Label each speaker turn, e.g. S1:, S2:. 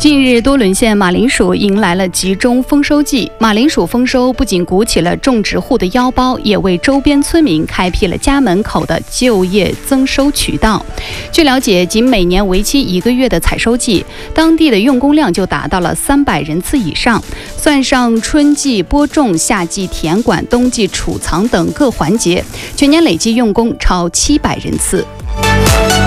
S1: 近日，多伦县马铃薯迎来了集中丰收季。马铃薯丰收不仅鼓起了种植户的腰包，也为周边村民开辟了家门口的就业增收渠道。据了解，仅每年为期1个月的采收季，当地的用工量就达到了300人次以上。算上春季播种、夏季田管、冬季储藏等各环节，全年累计用工超700人次。